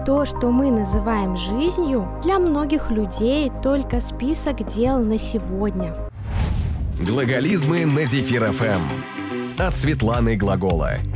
То, что мы называем жизнью, для многих людей только список дел на сегодня. Глаголизмы на Зефир ФМ. От Светланы Глагола.